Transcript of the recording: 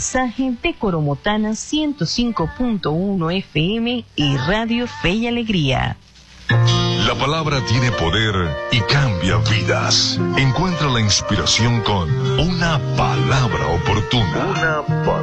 mensaje de Coromotana 105.1 FM y Radio Fe y Alegría. La palabra tiene poder y cambia vidas. Encuentra la inspiración con una palabra oportuna.